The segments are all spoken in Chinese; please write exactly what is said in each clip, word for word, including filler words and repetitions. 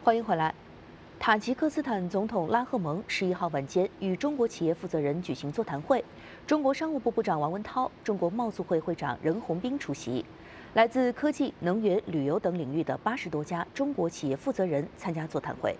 欢迎回来。塔吉克斯坦总统拉赫蒙十一号晚间与中国企业负责人举行座谈会，中国商务部部长王文涛、中国贸促会会长任洪斌出席。来自科技、能源、旅游等领域的八十多家中国企业负责人参加座谈会。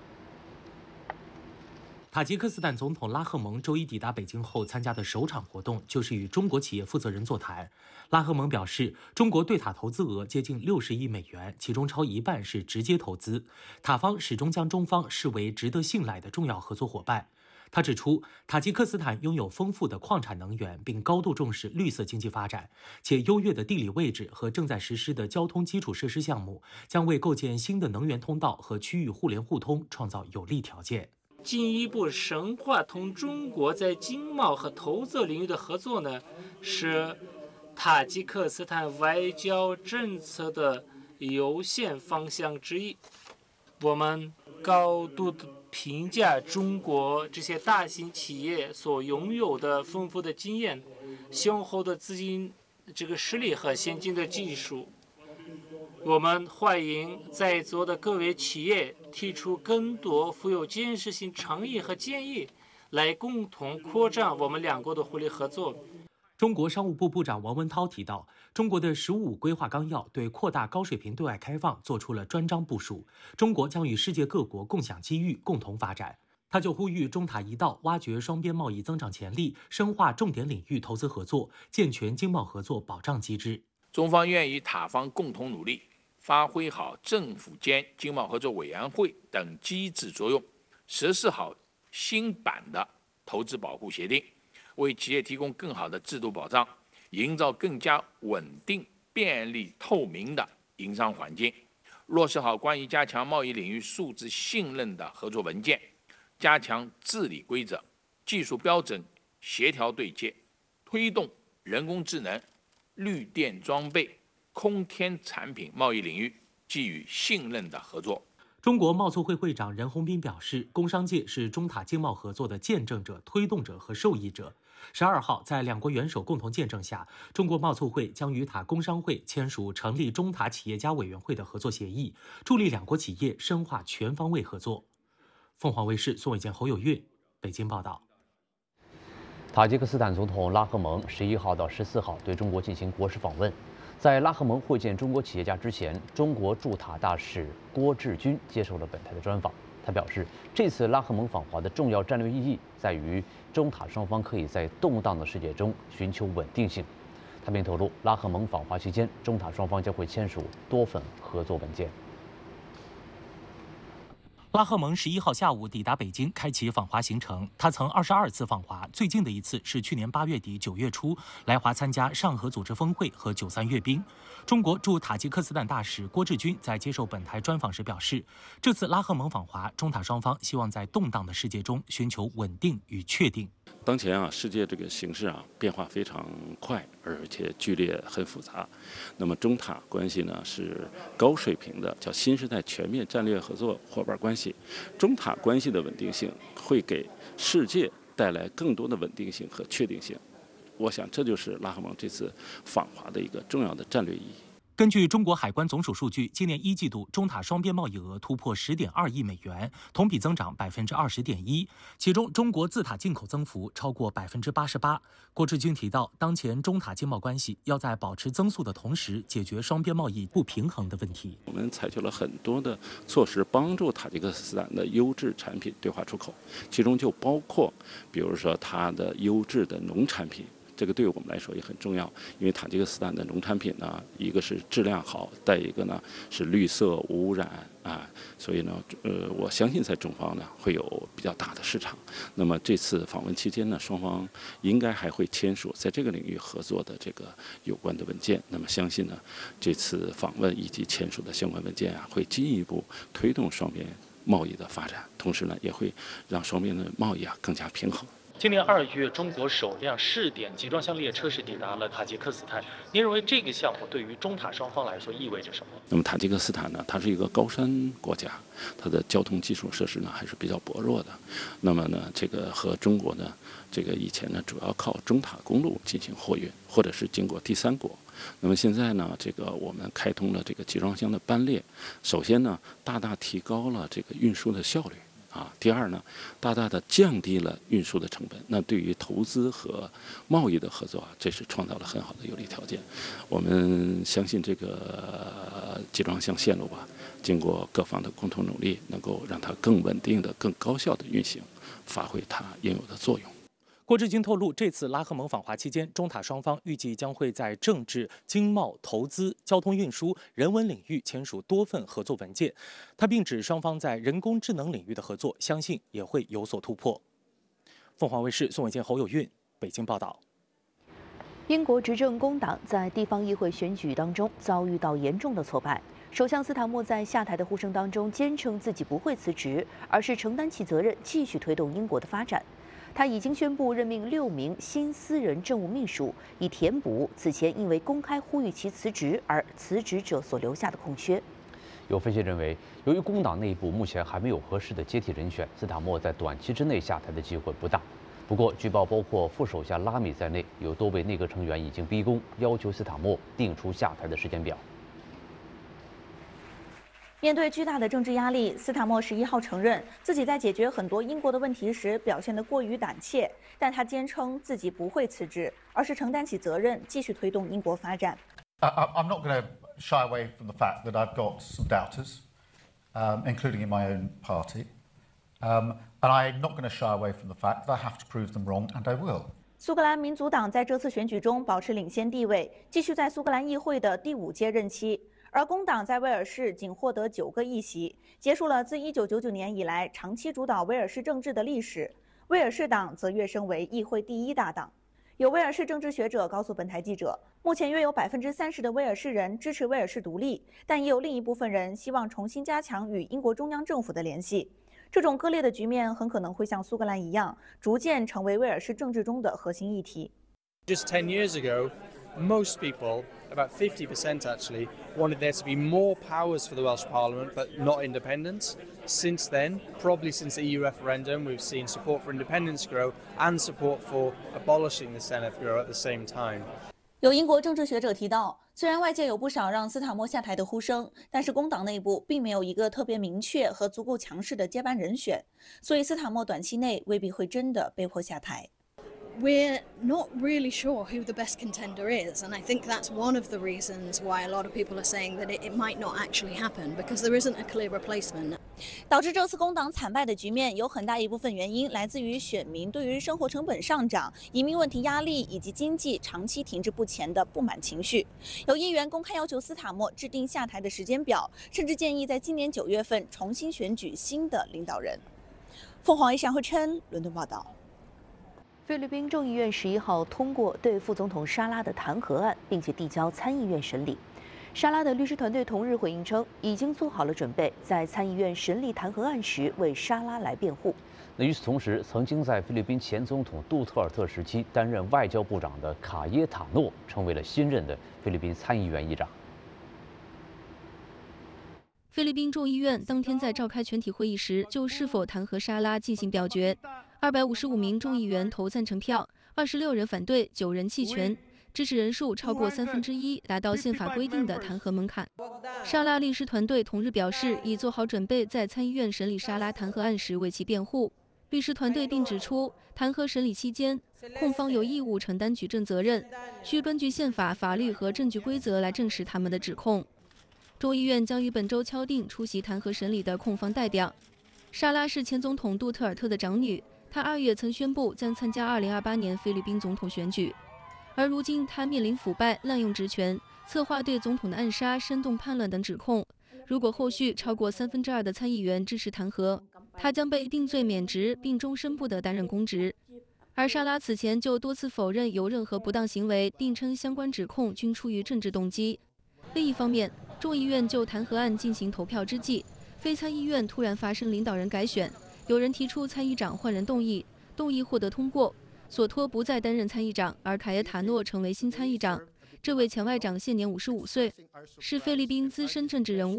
塔吉克斯坦总统拉赫蒙周一抵达北京后参加的首场活动就是与中国企业负责人座谈。拉赫蒙表示，中国对塔投资额接近六十亿美元，其中超一半是直接投资。塔方始终将中方视为值得信赖的重要合作伙伴。他指出，塔吉克斯坦拥有丰富的矿产能源，并高度重视绿色经济发展，且优越的地理位置和正在实施的交通基础设施项目将为构建新的能源通道和区域互联互通创造有利条件。 进一步深化同中国在经贸和投资领域的合作呢，是塔吉克斯坦外交政策的优先方向之一。我们高度的评价中国这些大型企业所拥有的丰富的经验、雄厚的资金这个实力和先进的技术。我们欢迎在座的各位企业提出更多富有建设性倡议和建议，来共同扩展我们两国的互利合作。 中国商务部部长王文涛提到，中国的“十五五”规划纲要对扩大高水平对外开放做出了专章部署，中国将与世界各国共享机遇，共同发展。他就呼吁中塔一道挖掘双边贸易增长潜力，深化重点领域投资合作，健全经贸合作保障机制。 中方愿与塔方共同努力，发挥好政府间经贸合作委员会等机制作用，实施好新版的投资保护协定，为企业提供更好的制度保障，营造更加稳定、便利、透明的营商环境，落实好关于加强贸易领域数字信任的合作文件，加强治理规则、技术标准协调对接，推动人工智能、绿电装备、空天产品贸易领域基于信任的合作。 中国贸促会会长任洪斌表示，工商界是中塔经贸合作的见证者、推动者和受益者。十二号，在两国元首共同见证下，中国贸促会将与塔工商会签署成立中塔企业家委员会的合作协议，助力两国企业深化全方位合作。凤凰卫视宋伟健、侯有运北京报道。 塔吉克斯坦总统拉赫蒙十一号到十四号对中国进行国事访问。在拉赫蒙会见中国企业家之前，中国驻塔大使郭志军接受了本台的专访。他表示，这次拉赫蒙访华的重要战略意义在于中塔双方可以在动荡的世界中寻求稳定性。他并透露，拉赫蒙访华期间，中塔双方将会签署多份合作文件。 拉赫蒙十一号下午抵达北京，开启访华行程。他曾二十二次访华，最近的一次是去年八月底九月初来华参加上合组织峰会和九三阅兵。中国驻塔吉克斯坦大使郭志军在接受本台专访时表示，这次拉赫蒙访华，中塔双方希望在动荡的世界中寻求稳定与确定。 当前啊，世界这个形势啊变化非常快，而且剧烈很复杂。那么中塔关系呢是高水平的，叫新时代全面战略合作伙伴关系。中塔关系的稳定性会给世界带来更多的稳定性和确定性。我想这就是拉赫蒙这次访华的一个重要的战略意义。 根据中国海关总署数据，今年一季度中塔双边贸易额突破十点二亿美元，同比增长百分之二十点一，其中中国自塔进口增幅超过百分之八十八。郭志军提到，当前中塔经贸关系要在保持增速的同时，解决双边贸易不平衡的问题。 我们采取了很多的措施，帮助塔吉克斯坦的优质产品对华出口，其中就包括，比如说它的优质的农产品。这个对我们来说也很重要，因为塔吉克斯坦的农产品呢，一个是质量好，再一个呢是绿色无污染啊，所以呢，呃，我相信在中方呢会有比较大的市场。那么这次访问期间呢，双方应该还会签署在这个领域合作的这个有关的文件。那么相信呢，这次访问以及签署的相关文件啊，会进一步推动双边贸易的发展，同时呢，也会让双边的贸易啊更加平衡。 今年二月，中国首辆试点集装箱列车是抵达了塔吉克斯坦。您认为这个项目对于中塔双方来说意味着什么？ 那么塔吉克斯坦呢，它是一个高山国家，它的交通基础设施呢还是比较薄弱的。那么呢，这个和中国呢，这个以前呢主要靠中塔公路进行货运，或者是经过第三国。 那么现在呢，这个我们开通了这个集装箱的班列，首先呢，大大提高了这个运输的效率啊。第二呢，大大的降低了运输的成本。那对于投资和贸易的合作啊，这是创造了很好的有利条件。我们相信这个集装箱线路啊，经过各方的共同努力，能够让它更稳定的、更高效的运行，发挥它应有的作用。 郭志军透露，这次拉赫蒙访华期间，中塔双方预计将会在政治、经贸、投资、交通运输、人文领域签署多份合作文件。他并指双方在人工智能领域的合作，相信也会有所突破。凤凰卫视宋伟健、侯有运北京报道。 英国执政工党在地方议会选举当中遭遇到严重的挫败。首相斯塔默在下台的呼声当中坚称自己不会辞职，而是承担起责任，继续推动英国的发展。他已经宣布任命六名新私人政务秘书，以填补此前因为公开呼吁其辞职而辞职者所留下的空缺。 有分析认为，由于工党内部目前还没有合适的接替人选，斯塔默在短期之内下台的机会不大。不过，据报包括副首相拉米在内，有多位内阁成员已经逼宫，要求斯塔默定出下台的时间表。 面对巨大的政治压力，斯塔默十一号承认自己在解决很多英国的问题时表现得过于胆怯，但他坚称自己不会辞职，而是承担起责任，继续推动英国发展。 I'm not going to shy away from the fact that I've got some doubters, um, including in my own party, um, and I'm not going to shy away from the fact that I have to prove them wrong, and I will. 苏格兰民族党在这次选举中保持领先地位，继续在苏格兰议会的第五届任期。而工党在威尔士仅获得九个议席，结束了自一九九九年以来长期主导威尔士政治的历史。威尔士党则跃升为议会第一大党。有威尔士政治学者告诉本台记者，目前约有百分之三十的威尔士人支持威尔士独立，但也有另一部分人希望重新加强与英国中央政府的联系。这种割裂的局面很可能会像苏格兰一样，逐渐成为威尔士政治中的核心议题。 Just ten years ago, most people, about fifty percent actually, wanted there to be more powers for the Welsh Parliament, but not independence. Since then, probably since the E U referendum, we've seen support for independence grow and support for abolishing the Senedd grow at the same time. 有英国政治学者提到，虽然外界有不少让斯塔默下台的呼声，但是工党内部并没有一个特别明确和足够强势的接班人选，所以斯塔默短期内未必会真的被迫下台。 We're not really sure who the best contender is, and I think that's one of the reasons why a lot of people are saying that it, it might not actually happen, because there isn't a clear replacement. 导致这次工党惨败的局面有很大一部分原因来自于选民对于生活成本上涨、移民问题压力以及经济长期停滞不前的不满情绪。有议员公开要求斯塔默制定下台的时间表，甚至建议在今年九月份重新选举新的领导人。凤凰卫视杨慧琛伦敦报道。 菲律宾众议院十一号通过对副总统沙拉的弹劾案，并且递交参议院审理。沙拉的律师团队同日回应称，已经做好了准备，在参议院审理弹劾案时为沙拉来辩护。 那与此同时，曾经在菲律宾前总统杜特尔特时期担任外交部长的卡耶塔诺，成为了新任的菲律宾参议院议长。 菲律宾众议院当天在召开全体会议时，就是否弹劾沙拉进行表决。二百五十五名众议员投赞成票，二十六人反对，九人弃权，支持人数超过三分之一，达到宪法规定的弹劾门槛。沙拉律师团队同日表示，已做好准备，在参议院审理沙拉弹劾案时为其辩护。律师团队并指出，弹劾审理期间，控方有义务承担举证责任，需根据宪法、法律和证据规则来证实他们的指控。众议院将于本周敲定出席弹劾审理的控方代表。沙拉是前总统杜特尔特的长女。他二月曾宣布将参加二零二八年菲律宾总统选举，而如今他面临腐败、滥用职权、策划对总统的暗杀、煽动叛乱等指控。如果后续超过三分之二的参议员支持弹劾，他将被定罪免职，并终身不得担任公职。而沙拉此前就多次否认有任何不当行为，并称相关指控均出于政治动机。另一方面，众议院就弹劾案进行投票之际，非参议院突然发生领导人改选。有人提出参议长换人动议，动议获得通过，索托不再担任参议长，而卡耶塔诺成为新参议长。这位前外长现年五十五岁，是菲律宾资深政治人物。